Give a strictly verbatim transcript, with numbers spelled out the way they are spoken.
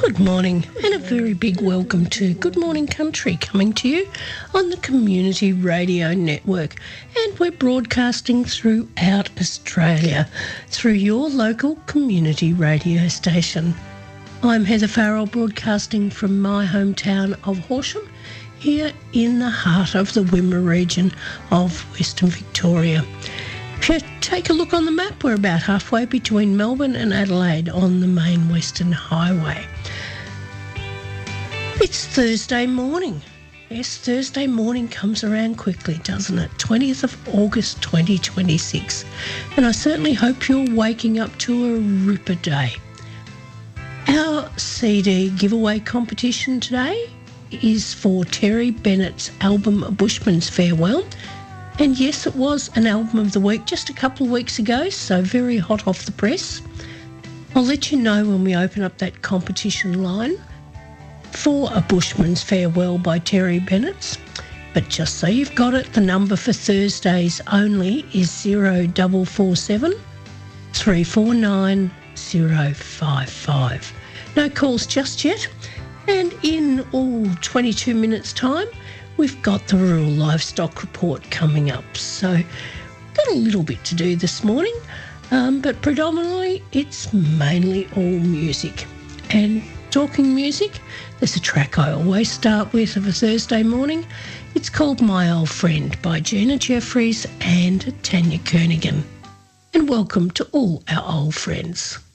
Good morning and a very big welcome to Good Morning Country, coming to you on the Community Radio Network, and we're broadcasting throughout Australia through your local community radio station. I'm Heather Farrell, broadcasting from my hometown of Horsham, here in the heart of the Wimmera region of Western Victoria. If you take a look on the map, we're about halfway between Melbourne and Adelaide on the main Western Highway. It's Thursday morning. Yes, Thursday morning comes around quickly, doesn't it? twentieth of August twenty twenty-six. And I certainly hope you're waking up to a ripper day. Our C D giveaway competition today is for Terry Bennett's album Bushman's Farewell. And yes, it was an album of the week just a couple of weeks ago, so very hot off the press. I'll let you know when we open up that competition line for A Bushman's Farewell by Terry Bennett. But just so you've got it, the number for Thursdays only is zero four four seven, three four nine, zero five five. No calls just yet. And in all twenty-two minutes' time, we've got the Rural Livestock Report coming up. So got a little bit to do this morning, um, but predominantly it's mainly all music. And talking music, there's a track I always start with of a Thursday morning. It's called My Old Friend by Gina Jeffries and Tanya Kernaghan. And welcome to all our old friends.